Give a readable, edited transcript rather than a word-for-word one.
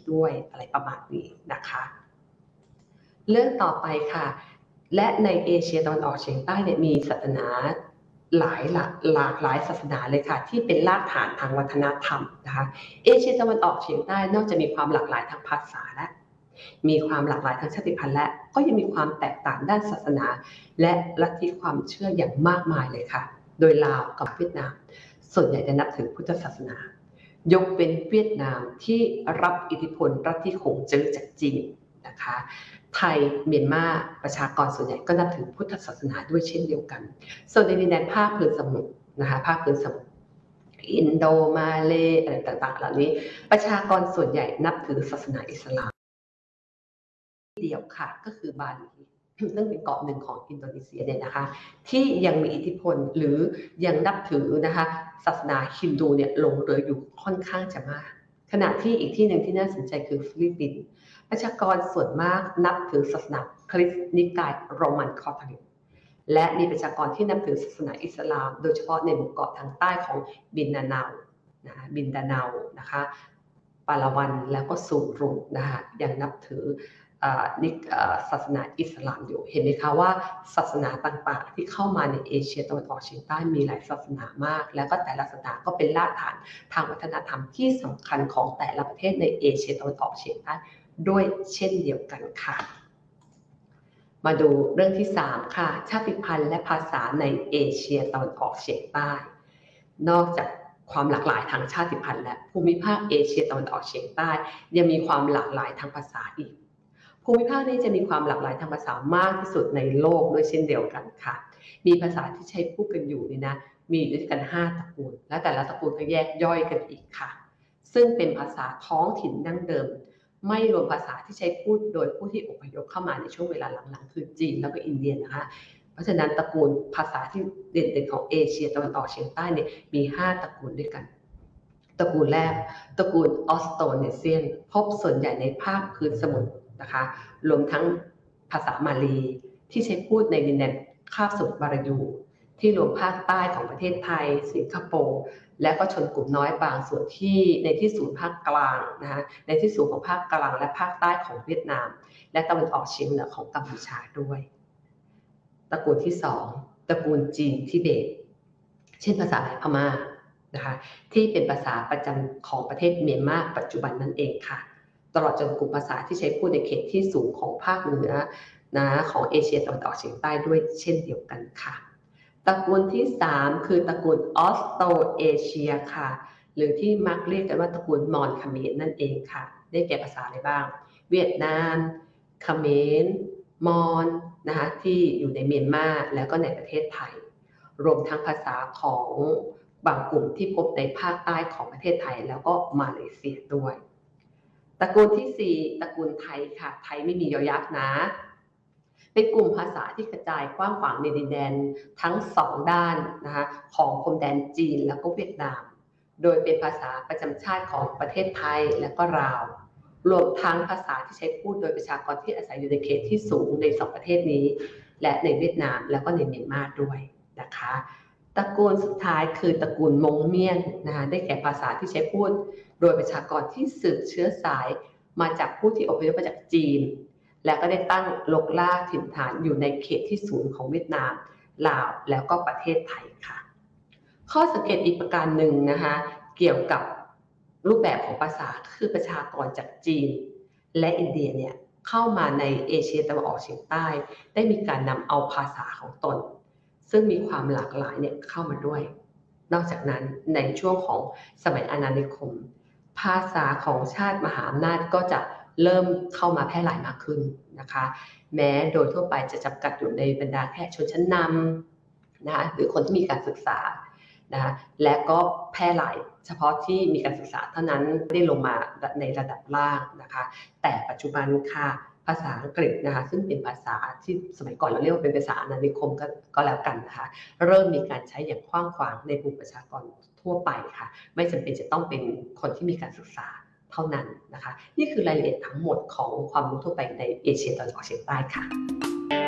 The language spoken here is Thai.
ด้วยอะไรประมาณนี้นะคะเรื่องต่อไปค่ะและในเอเชียตะวันออกเฉียงใต้เนี่ยมีศาสนาหลากหลายศาสนาเลยค่ะที่เป็นรากฐานทางวัฒนธรรมนะคะเอเชียตะวันออกเฉียงใต้นอกจากมีความหลากหลายทางภาษาและมีความหลากหลายทางชาติพันธุ์และก็ยังมีความแตกต่างด้านศาสนาและลัทธิความเชื่ออย่างมากมายเลยค่ะโดยลาวกับเวียดนามส่วนใหญ่จะนับถือพุทธศาสนายกเป็นเวียดนามที่รับอิทธิพลลัทธิขงเจิ้งจากจีนนะคะไทยเมียนมาประชากรส่วนใหญ่ก็นับถือพุทธศาสนาด้วยเช่นเดียวกันส่วนในดินแดนภาคพื้นสมุทรนะคะภาคพื้นสมุทรอินโดมาเลอะไรต่างๆเหล่านี้ประชากรส่วนใหญ่นับถือศาสนาอิสลามเดียวค่ะก็คือบาหลีซึ่งเป็นเกาะหนึ่งของอินโดนีเซียเนี่ยนะคะที่ยังมีอิทธิพลหรือยังนับถือนะคะศาสนาฮินดูเนี่ยหลงเหลืออยู่ค่อนข้างจะมากขณะที่อีกที่หนึ่งที่น่าสนใจคือฟิลิปปินส์ประชากรส่วนมากนับถือศาสนาคริสต์นิกายโรมันคาทอลิกและมีประชากรที่นับถือศาสนาอิสลามโดยเฉพาะในหมู่เกาะทางใต้ของบินดาเนานะคะปาลาวันแล้วก็ซูรุนะคะยังนับถือศาสนาอิสลามอยู่เห็นไหมคะว่าศาสนาต่างๆที่เข้ามาในเอเชียตะวันออกเฉียงใต้มีหลายศาสนามากแล้วก็แต่ละศาสนาก็เป็นรากฐานทางวัฒนธรรมที่สำคัญของแต่ละประเทศในเอเชียตะวันออกเฉียงใต้ด้วยเช่นเดียวกันค่ะมาดูเรื่องที่3ค่ะชาติพันธุ์และภาษาในเอเชียตะวันออกเฉียงใต้นอกจากความหลากหลายทางชาติพันธุ์และภูมิภาคเอเชียตะวันออกเฉียงใต้ยังมีความหลากหลายทางภาษาอีกภูมิภาคนี้จะมีความหลากหลายทางภาษามากที่สุดในโลกด้วยเช่นเดียวกันค่ะมีภาษาที่ใช้พูดกันอยู่นี่นะมีด้วยกัน5ตระกูลและแต่ละตระกูลก็แยกย่อยกันอีกค่ะซึ่งเป็นภาษาท้องถิ่นดั้งเดิมไม่รวมภาษาที่ใช้พูดโดยผู้ที่อพยพเข้ามาในช่วงเวลาหลังๆคือจีนแล้วก็อินเดียนะคะเพราะฉะนั้นตระกูลภาษาที่เด่นๆของเอเชียตะวันออกเฉียงใต้เนี่ยมี5ตระกูลด้วยกันตระกูลแรกตระกูลออสโตเนเซียนพบส่วนใหญ่ในภาคพื้นสมุทรนะคะรวมทั้งภาษามาลีที่ใช้พูดในดินแดนคาบสมุทรบารายูที่รวมภาคใต้ของประเทศไทยสิงคโปร์และก็ชนกลุ่มน้อยบางส่วนที่ในที่ศูนย์ภาคกลางนะคะในที่สูงของภาคกลางและภาคใต้ของเวียดนามและตะวันออกเฉียงเหนือของกัมพูชาด้วยตระกูลที่2ตระกูลจีนทิเบตเช่นภาษาพม่านะคะที่เป็นภาษาประจำของประเทศเมียนมาปัจจุบันนั่นเองค่ะตลอดจนกลุ่มภาษาที่ใช้พูดในเขตที่สูงของภาคเหนือนะของเอเชียตะวันออกเฉียงใต้ด้วยเช่นเดียวกันค่ะตระกูลที่3คือตระกูลออสโตเอเชียค่ะหรือที่มักเรียกกันว่าตระกูลมอญเขมรนั่นเองค่ะได้แก่ภาษาอะไรบ้างเวียดนามเขมรมอญนะคะที่อยู่ในเมียนมาแล้วก็ในประเทศไทยรวมทั้งภาษาของบางกลุ่มที่พบในภาคใต้ของประเทศไทยแล้วก็มาเลเซียด้วยตระกูลที่4ตระกูลไทยค่ะไทยไม่มียอยักษ์นะเป็นกลุ่มภาษาที่กระจายกว้างขวางในดินแดนทั้ง2ด้านนะคะของพรมแดนจีนแล้วก็เวียดนามโดยเป็นภาษาประจำชาติของประเทศไทยและก็ลาวรวมทั้งภาษาที่ใช้พูดโดยประชากรที่อาศัยอยู่ในเขตที่สูงใน2ประเทศนี้และในเวียดนามแล้วก็ในเมียนมาด้วยนะคะตระกูลสุดท้ายคือตระกูลมงเมียนนะคะได้แก่ภาษาที่ใช้พูดโดยประชากรที่สืบเชื้อสายมาจากผู้ที่อพยพมาจากจีนและก็ได้ตั้งรกรากถิ่นฐานอยู่ในเขตที่สูงของเวียดนามลาวแล้วก็ประเทศไทยค่ะข้อสังเกตอีกประการหนึ่งนะคะเกี่ยวกับรูปแบบของภาษาคือประชากรจากจีนและอินเดียเนี่ยเข้ามาในเอเชียตะวันออกเฉียงใต้ได้มีการนำเอาภาษาของตนซึ่งมีความหลากหลายเนี่ยเข้ามาด้วยนอกจากนั้นในช่วงของสมัยอาณานิคมภาษาของชาติมหาอำนาจก็จะเริ่มเข้ามาแพร่หลายมากขึ้นนะคะแม้โดยทั่วไปจะจำกัดอยู่ในบรรดาแค่ชนชั้นนำนะคะหรือคนที่มีการศึกษานะและก็แพร่หลายเฉพาะที่มีการศึกษาเท่านั้นไม่ได้ลงมาในระดับล่างนะคะแต่ปัจจุบันค่ะภาษาอังกฤษนะคะซึ่งเป็นภาษาที่สมัยก่อนเราเรียกว่าเป็นภาษาอาณานิคมก็แล้วกันนะคะเริ่มมีการใช้อย่างกว้างขวางในกลุ่มประชากรทั่วไปค่ะไม่จำเป็นจะต้องเป็นคนที่มีการศึกษาเท่านั้นนะคะนี่คือรายละเอียดทั้งหมดของความรู้ทั่วไปในเอเชียตะวันออกเฉียงใต้ค่ะ